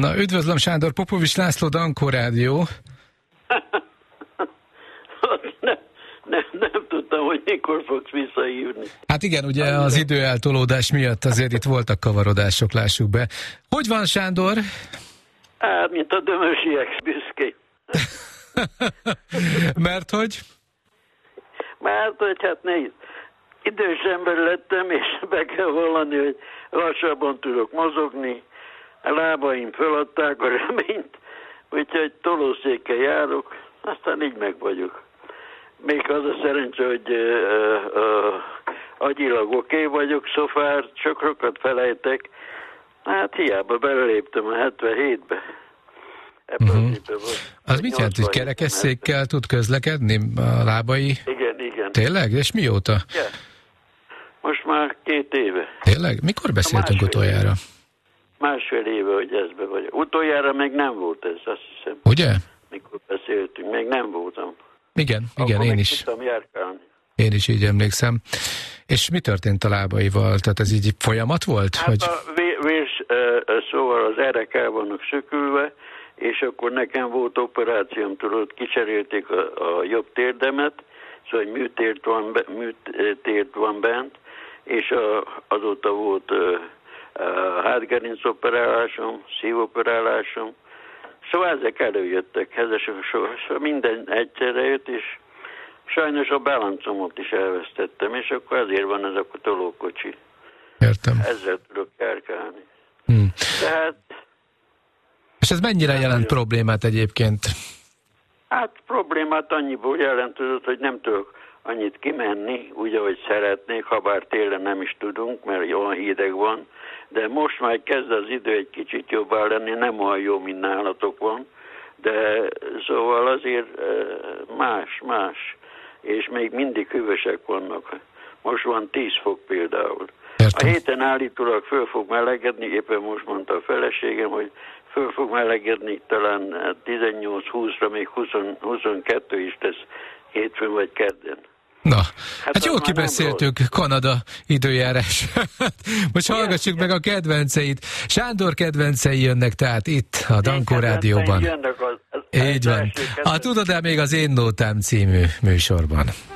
Na, üdvözlöm, Sándor, Popovics László, Dankó Rádió. Nem tudtam, hogy mikor fogsz visszahívni. Hát igen, ugye az időeltolódás miatt azért itt voltak kavarodások, lássuk be. Hogy van, Sándor? Hát, mint a dömösiek, büszké. Mert hogy? Mert hogy hát nézd, idős ember lettem, és be kell vallani, hogy lassabban tudok mozogni, a lábaim feladták a reményt, úgyhogy tolószékkel járok, aztán így meg vagyok. Még az a szerencse, hogy agyilag oké vagyok, szofár, sokat felejtek, hát hiába beleléptem a 77-be. Az mit jelent, hogy kerekesszékkel tud közlekedni a lábai? Igen. Tényleg? És mióta? Ja. Most már 2 éve. Tényleg? Mikor beszéltünk utoljára? Másfél éve, hogy ezbe vagyok. Utoljára még nem volt ez, azt hiszem. Ugye? Mikor beszéltünk, még nem voltam. Igen, én is. Én is így emlékszem. És mi történt a lábaival? Tehát ez így folyamat volt? Hát a szóval az erek el vannak szökülve, és akkor nekem volt operációm, tudod, kicserélték a jobb térdemet, szóval műtért van bent, és azóta volt hátgerinc operálásom, szívoperálásom, szóval ezek előjöttek, szóval minden egyszerre jött, és sajnos a bálancomot is elvesztettem, és akkor ezért van ez a tolókocsi. Értem. Ezzel tudok járkálni. Tehát... És ez mennyire jelent problémát egyébként? Hát problémát annyiból jelentődött, hogy nem tudok annyit kimenni, úgy, ahogy szeretnék, ha bár télen nem is tudunk, mert olyan hideg van, de most már kezd az idő egy kicsit jobbá lenni, nem olyan jó, mint nálatok van, de szóval azért más, és még mindig hűvösek vannak. Most van 10 fok például. Értem. A héten állítólag föl fog melegedni, éppen most mondta a feleségem, hogy föl fog melegedni talán 18-20-ra, még 22 is tesz hétfőn vagy kedden. Na, hát jól kibeszéltük Kanada időjárás. Most hallgassuk meg a kedvenceit. Sándor kedvencei jönnek tehát itt a Dankó Rádióban. Így van. Tudod-e még az Én Nótám című műsorban?